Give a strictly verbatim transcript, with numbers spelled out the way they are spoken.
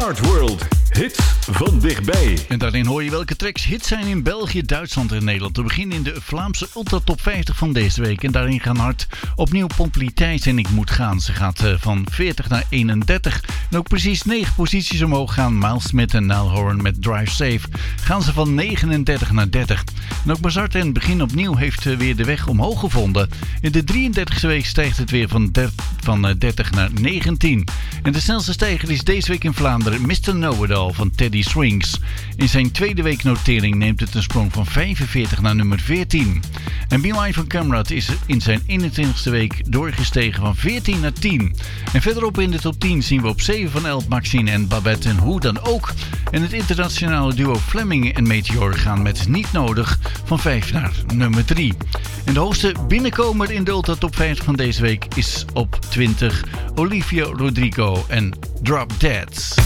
Art World, hits van dichtbij. En daarin hoor je welke tracks hits zijn in België, Duitsland en Nederland. We beginnen in de Vlaamse Ultra Top vijftig van deze week. En daarin gaan hard opnieuw Pompelie Thijs en Ik Moet Gaan. Ze gaat uh, van veertig naar eenendertig. En ook precies negen posities omhoog gaan. Miles Smith en Niall Horan met Drive Safe. Gaan ze van negenendertig naar dertig. En ook Bazarte in het begin opnieuw heeft uh, weer de weg omhoog gevonden. In de drieëndertigste week stijgt het weer van, der, van uh, dertig naar negentien. En de snelste stijger is deze week in Vlaanderen mister Know-It-All van Teddy Swings. In zijn tweede week notering neemt het een sprong van vijfenveertig naar nummer veertien. En B Y van Kamrat is in zijn eenentwintigste week doorgestegen van veertien naar tien. En verderop in de top tien zien we op zeven van Elf Maxine en Babette en Hoe Dan Ook. En het internationale duo Fleming en Meteor gaan met Niet Nodig van vijf naar nummer drie. En de hoogste binnenkomer in de Ultra Top vijftig van deze week is op twintig Olivia Rodrigo en Drop Dead.